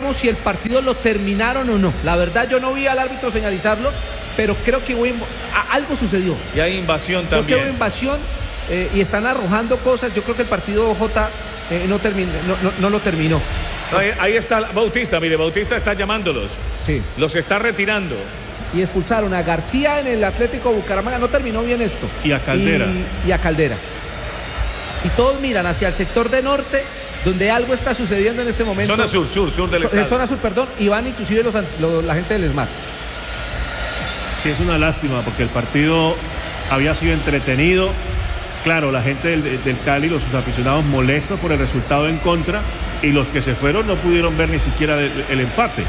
veremos si el partido lo terminaron o no. La verdad yo no vi al árbitro señalizarlo, pero creo que algo sucedió. Y hay invasión también. Creo que hubo invasión y están arrojando cosas. Yo creo que el partido J no lo terminó. No, ahí está Bautista, mire, Bautista está llamándolos. Sí. Los está retirando. Y expulsaron a García en el Atlético Bucaramanga. No terminó bien esto. Y a Caldera. Y a Caldera. Y todos miran hacia el sector de norte, donde algo está sucediendo en este momento. Zona sur del estado. Zona sur, perdón. Y van inclusive la gente del ESMAD. Sí, es una lástima porque el partido había sido entretenido. Claro, la gente del Cali, sus aficionados molestos por el resultado en contra, y los que se fueron no pudieron ver ni siquiera el empate.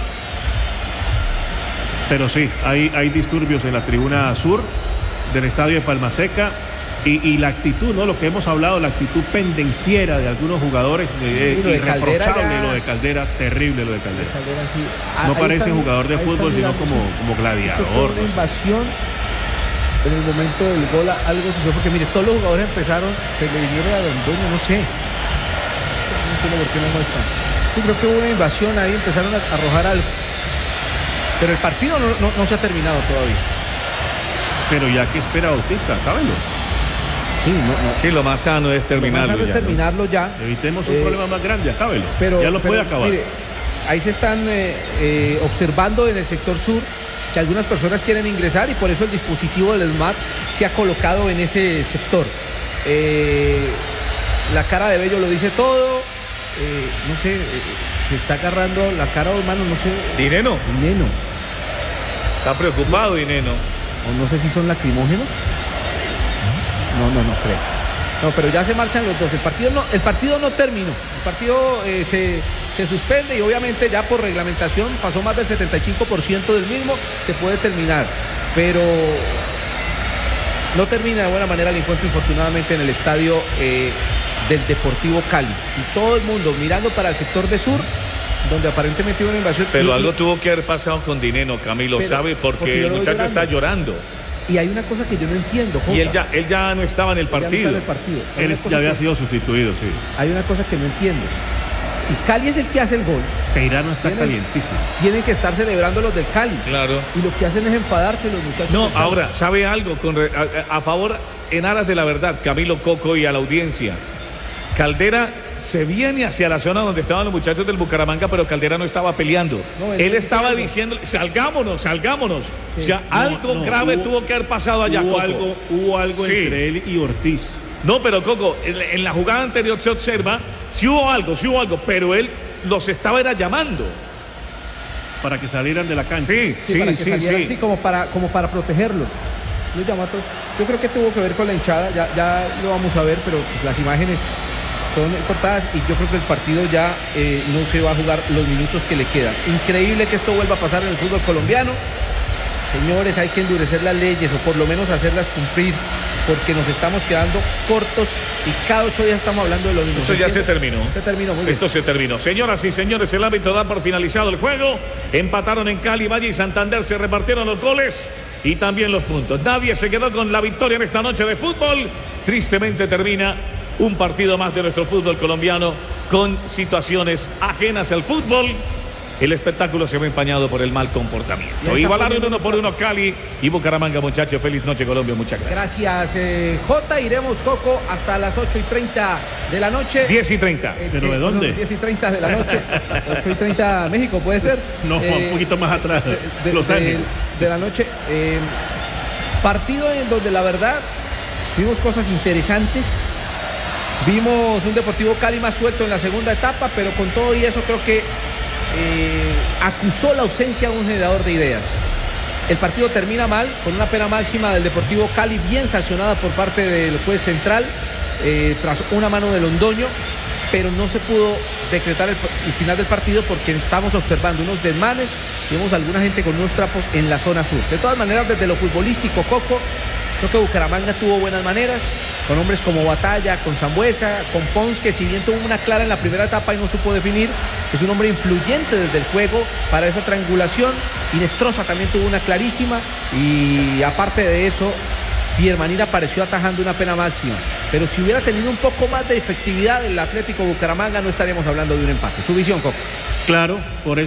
Pero sí, hay disturbios en la tribuna sur del estadio de Palmaseca y la actitud, ¿no? Lo que hemos hablado, la actitud pendenciera de algunos jugadores, irreprochable lo de Caldera, terrible lo de Caldera. Sí. No parece jugador de fútbol, sino como gladiador. Una invasión en el momento del gol, algo sucedió, porque mire, todos los jugadores empezaron, se le vinieron a Londoño, no sé. Es que no entiendo por qué no muestran. Sí, creo que hubo una invasión ahí, empezaron a arrojar algo. Pero el partido no se ha terminado todavía. Pero ya que espera Bautista, cábelo. Sí, sí, lo más sano es terminarlo. Lo más sano es terminarlo ya. Evitemos un problema más grande, acábelo. Ya lo puede acabar. Mire, ahí se están observando en el sector sur que algunas personas quieren ingresar y por eso el dispositivo del ESMAD se ha colocado en ese sector. La cara de Bello lo dice todo. No sé, se está agarrando la cara, hermano, no sé. ¿Dineno? Dineno. Está preocupado, Dineno. O no sé si son lacrimógenos. No creo. No, pero ya se marchan los dos. El partido no terminó. El partido se suspende y obviamente ya por reglamentación pasó más del 75% del mismo, se puede terminar. Pero no termina de buena manera el encuentro, infortunadamente, en el estadio del Deportivo Cali. Y todo el mundo mirando para el sector de sur, donde aparentemente hubo una invasión. Pero algo tuvo que haber pasado con Dineno, Camilo, ¿sabe? Porque el muchacho está llorando. Y hay una cosa que yo no entiendo, Jota. Y él ya no estaba en el partido. Él ya había sido sustituido, sí. Hay una cosa que no entiendo. Si Cali es el que hace el gol, Peirano está calientísimo. Tienen que estar celebrando los del Cali. Claro. Y lo que hacen es enfadarse los muchachos. No, ahora, ¿sabe algo? A favor, en aras de la verdad, Camilo, Coco y a la audiencia. Caldera se viene hacia la zona donde estaban los muchachos del Bucaramanga, pero Caldera no estaba peleando. Él estaba diciendo, salgámonos. Sí. O sea, algo grave tuvo que haber pasado allá, Coco. Hubo algo entre él y Ortiz. No, pero Coco, en la jugada anterior se observa, sí hubo algo, pero él los estaba llamando. Para que salieran de la cancha. Sí, como para protegerlos. Yo creo que tuvo que ver con la hinchada, ya lo vamos a ver, pero pues las imágenes son cortadas y yo creo que el partido ya no se va a jugar los minutos que le quedan. Increíble que esto vuelva a pasar en el fútbol colombiano. Señores, hay que endurecer las leyes o por lo menos hacerlas cumplir, porque nos estamos quedando cortos y cada 8 días estamos hablando de lo mismo. Esto ya se terminó. Se terminó, muy bien. Esto se terminó. Señoras y señores, el árbitro da por finalizado el juego. Empataron en Cali, Valle y Santander, se repartieron los goles y también los puntos. Nadie se quedó con la victoria en esta noche de fútbol. Tristemente termina un partido más de nuestro fútbol colombiano con situaciones ajenas al fútbol. El espectáculo se ve empañado por el mal comportamiento. Igualaron 1-1 Cali y Bucaramanga, muchachos. Feliz noche, Colombia. Muchas gracias. Gracias, Jota. Iremos, Coco, hasta las 8:30 de la noche. 10:30. ¿Pero de dónde? 10:30 de la noche. 8:30 México, ¿puede ser? No, un poquito más atrás. Los Ángeles. De la noche. Partido en donde la verdad vimos cosas interesantes. Vimos un Deportivo Cali más suelto en la segunda etapa, pero con todo y eso creo que acusó la ausencia de un generador de ideas. El partido termina mal, con una pena máxima del Deportivo Cali, bien sancionada por parte del juez central, tras una mano de Londoño, pero no se pudo decretar el final del partido porque estamos observando unos desmanes, vemos alguna gente con unos trapos en la zona sur. De todas maneras, desde lo futbolístico, Coco, creo que Bucaramanga tuvo buenas maneras, con hombres como Batalla, con Sambuesa, con Pons, que si bien tuvo una clara en la primera etapa y no supo definir, es un hombre influyente desde el juego para esa triangulación. Inestrosa también tuvo una clarísima y aparte de eso, Fiermanir apareció atajando una pena máxima. Pero si hubiera tenido un poco más de efectividad el Atlético Bucaramanga, no estaríamos hablando de un empate. Su visión, Coco. Claro, por eso.